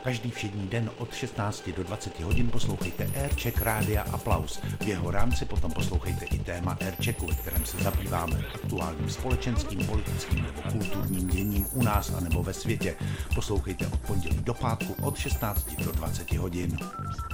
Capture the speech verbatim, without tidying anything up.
Každý všední den od šestnácti do dvaceti hodin poslouchejte Aircheck Rádia Aplaus. V jeho rámci potom poslouchejte i téma Airchecku, ve kterém se zabýváme aktuálním společenským, politickým nebo kulturním děním u nás a nebo ve světě. Poslouchejte od pondělí do pátku od šestnácti do dvaceti hodin.